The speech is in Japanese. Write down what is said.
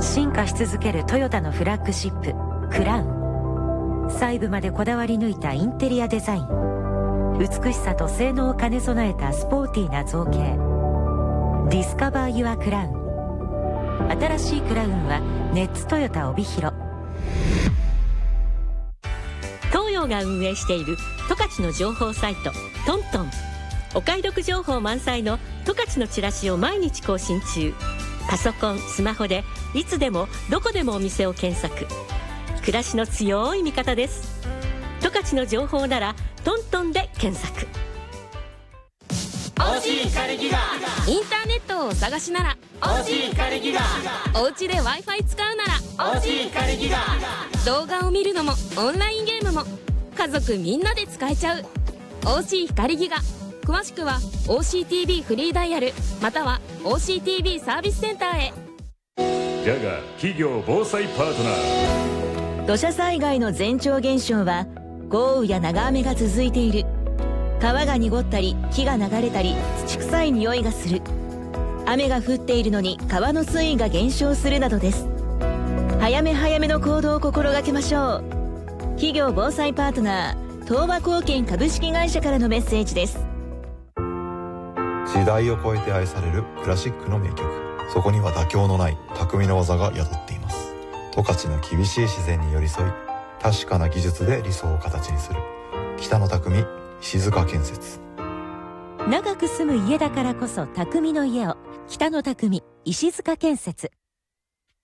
進化し続けるトヨタのフラッグシップクラウン。細部までこだわり抜いたインテリアデザイン、美しさと性能を兼ね備えたスポーティーな造形。ディスカバーユアクラウン。新しいクラウンはネッツトヨタ帯広。 東洋が運営している十勝の情報サイトトントン。お買い得情報満載の十勝のチラシを毎日更新中。パソコン、スマホでいつでもどこでもお店を検索。暮らしの強い味方です。十勝の情報ならトントンで検索。 OC 光ギガ。 インターネットをお探しなら OC 光ギガ。 お家で Wi-Fi 使うなら OC 光ギガ。 動画を見るのもオンラインゲームも家族みんなで使えちゃう OC 光ギガ。詳しくは OCTV フリーダイヤルまたは OCTV サービスセンターへ。 ジャガ企業防災パートナー。 土砂災害の前兆現象は豪雨や長雨が続いている。川が濁ったり木が流れたり土臭い匂いがする。雨が降っているのに川の水位が減少するなどです。早め早めの行動を心がけましょう。企業防災パートナー東和貢献株式会社からのメッセージです。 時代を超えて愛されるクラシックの名曲、そこには妥協のない匠の技が宿っています。十勝の厳しい自然に寄り添い、確かな技術で理想を形にする北の匠石塚建設。 長く住む家だからこそ匠の家を、北の匠石塚建設。